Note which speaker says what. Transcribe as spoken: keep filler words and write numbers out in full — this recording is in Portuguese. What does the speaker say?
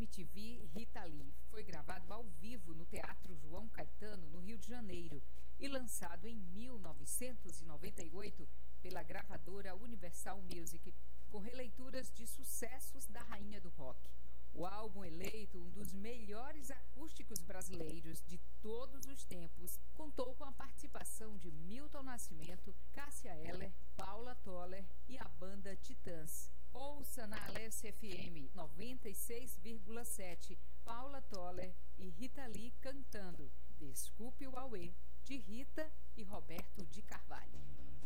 Speaker 1: Te Vi, Rita Lee foi gravado ao vivo no Teatro João Caetano, no Rio de Janeiro, e lançado em mil novecentos e noventa e oito pela gravadora Universal Music, com releituras de sucessos da rainha do rock. O álbum, eleito um dos melhores acústicos brasileiros de todos os tempos, contou com a participação de Milton Nascimento, Cássia Eller, Paula Toller e a banda Titãs. Ouça na Alesse F M noventa e seis vírgula sete Paula Toller e Rita Lee cantando Desculpe o Auê, de Rita e Roberto de Carvalho.